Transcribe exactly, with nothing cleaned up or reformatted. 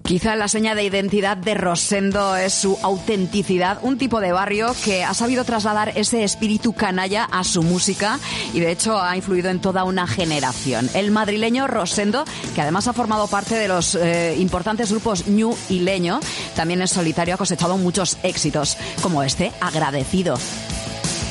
Quizá la seña de identidad de Rosendo es su autenticidad, un tipo de barrio que ha sabido trasladar ese espíritu canalla a su música y de hecho ha influido en toda una generación. El madrileño Rosendo, que además ha formado parte de los eh, importantes grupos ñu y leño, también en solitario ha cosechado muchos éxitos, como este, Agradecido.